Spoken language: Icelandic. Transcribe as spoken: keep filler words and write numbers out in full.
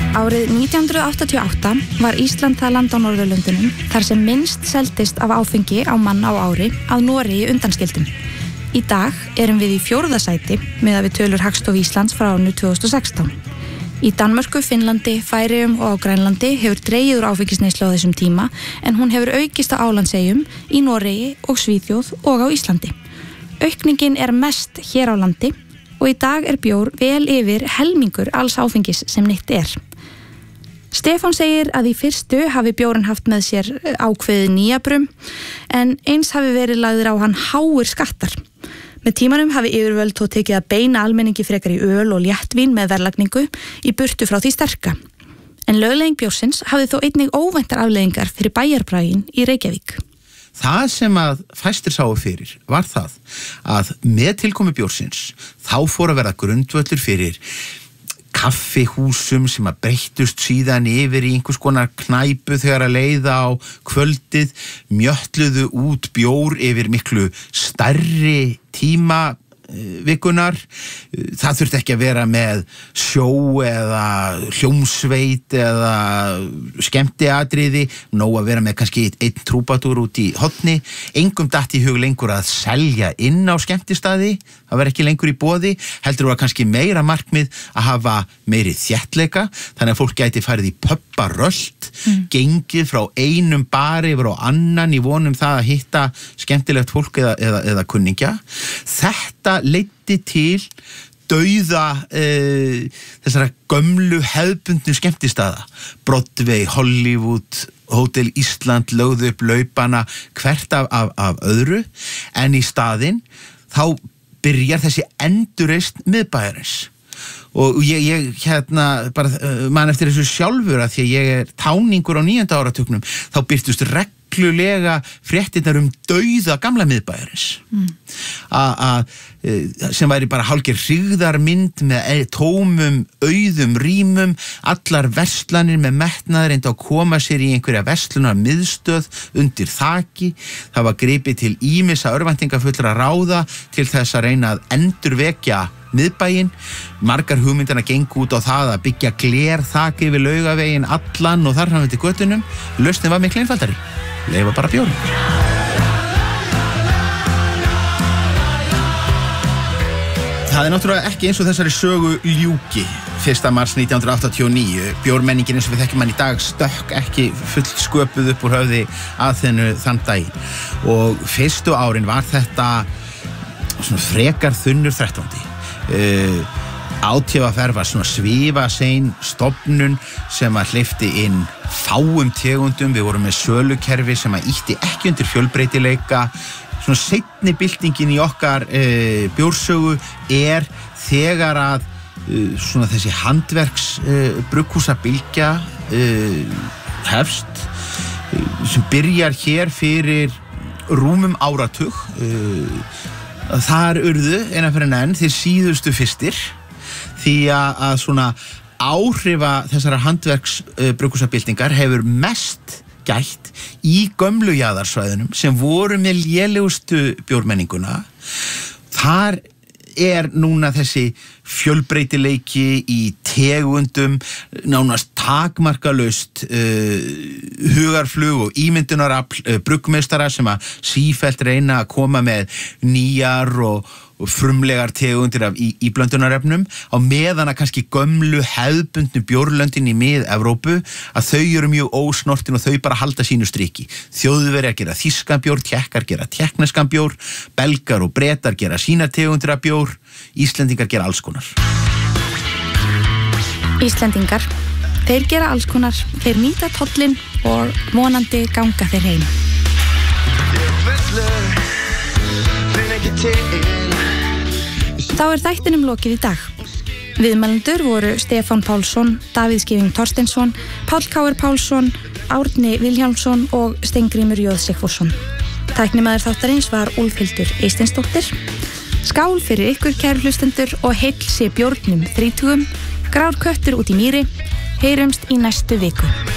Árið nítján hundruð áttatíu og átta var Ísland það land á Norðurlöndunum þar sem minnst seldist af áfengi á mann á ári að Noregi undanskildum. Í dag erum við í fjórða sæti miðað við tölur Hagstofu Íslands frá árinu tvö þúsund og sextán. Í Danmörku, Finnlandi, Færeyjum og á Grænlandi hefur dregið úr áfengisneyslu á þessum tíma en hún hefur aukist á Álandseyjum, í Noregi og Svíþjóð og á Íslandi. Aukningin er mest hér á landi og í dag er bjór vel yfir helmingur alls áfengis sem neytt er. Stefán segir að í fyrstu hafi bjórinn haft með sér ákveðið nýjabrum en eins hafi verið lagðir á hann háir skattar. Með tímanum hafi yfirvöld þó tekið að beina almenningi frekar í öl og léttvín með verðlagningu í burtu frá því sterka. En lögleiðing bjórsins hafi þó einnig óvæntar afleiðingar fyrir bæjarbraginn í Reykjavík. Það sem að fæstir sáu fyrir var það að með tilkomu bjórsins þá fór að verða grundvöllur fyrir kaffihúsum sem að breyttust síðan yfir í einhvers konar knæpu þegar að leiða á kvöldið, mjöttluðu út bjór yfir miklu stærri tíma vikunar. Það þurfti ekki að vera með sjó eða hljómsveit eða skemmtiatriði, nóg að vera með kannski einn trúbadúr út í horni. Engum datt í hug lengur að selja inn á skemmtistaði, það var ekki lengur í boði, heldur var kannski meira markmið að hafa meiri þéttleika, þannig að fólk gæti farið í pubba rölt, mm. gengið frá einum bari yfir á annan í vonum það að hitta skemmtilegt fólk eða, eða, eða kunningja. Þetta leiddi til dauða uh, þessara gömlu hefðbundnu skemmtistaða. Broadway, Hollywood, Hotel Ísland lögðu upp laupana hvert af, af, af öðru, en í staðinn þá byrjar þessi endurreisn miðbæjarins. Og ég, ég hérna bara uh, man eftir þessu sjálfur að því að ég er táningur á níunda áratugnum, þá birtust reglulega fréttirnar um dauða gamla miðbæjarins. Mm. Að sem væri bara hálfgerð hryggðarmynd með tómum, auðum rýmum, allar verslanir með metnaður reyndu að koma sér í einhverja verslunar miðstöð undir þaki. Það var gripið til ýmissa örvæntingafullra ráða til þess að reyna að endurvekja miðbæinn. Margar hugmyndina gengu út á það að byggja glerþak yfir Laugaveginn allan og þar fram eftir götunum. Lausnin var miklu einfaldari. Leyfa bara bjórinn. Það er náttúrulega ekki eins og þessari sögu ljúki. fyrsta mars nítján hundruð áttatíu og níu. Bjórmenningin eins og við þekkjum hann í dag stökk ekki fullt sköpuð upp úr höfði að þennu þann dag. Og fyrstu árin var þetta svona frekar þunnur þrettándi. Uh, á T V R var svona svifasein stofnun sem að hleypti inn fáum tegundum. Við vorum með sölukerfi sem að ýtti ekki undir fjölbreytileika. Svona seinni byltingin í okkar uh, bjórsögu er þegar að uh, svona þessi handverks uh, brugghúsabylgja uh, hefst uh, sem byrjar hér fyrir rúmum áratug. Uh, þar urðu eina fyrir enn þeir síðustu fyrstir því að, að svona áhrifa þessara handverks uh, brugghúsabyltingar hefur mest gætt í gömlu jaðarsvæðunum sem voru með lélegustu bjórmenninguna. Þar er núna þessi fjölbreytileiki í tegundum, nánast takmarkalaust uh, hugarflug og ímyndunarafl uh, bruggmeistara sem að sífellt reyna að koma með nýjar og og frumlegar tegundir af í, í blöndunarefnum á meðan að kannski gömlu hefðbundnu bjórlöndin í mið-Evrópu að þau eru mjög ósnortin og þau bara halda sínu striki. Þjóðverjar gera þýskan bjór, Tékkar gera tékkneskan bjór, Belgar og Bretar gera sína tegundir af bjór, Íslendingar gera alls konar. Íslendingar, þeir gera alls konar, þeir nýta tollinn og vonandi ganga þeir heim. Þá er þættinum lokið í dag. Viðmælendur voru Stefán Pálsson, Davíð Skeving Thorsteinsson, Páll Káir Pálsson, Árni Vilhjálmsson og Steingrímur J. Sigfússon. Tæknimaður þáttarins var Úlfhildur Eysteinsdóttir. Skál fyrir ykkur kæru hlustendur og heill sé bjórnum þrítugum, grár köttur út í mýri. Heyrumst í næstu viku.